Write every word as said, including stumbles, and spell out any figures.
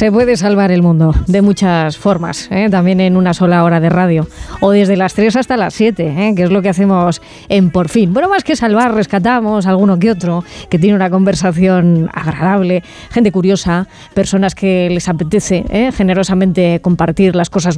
Se puede salvar el mundo de muchas formas, ¿eh? También en una sola hora de radio, o desde las tres hasta las siete, ¿eh? Que es lo que hacemos en Por Fin. Bueno, más que salvar, rescatamos alguno que otro que tiene una conversación agradable, gente curiosa, personas que les apetece, ¿eh? generosamente compartir las cosas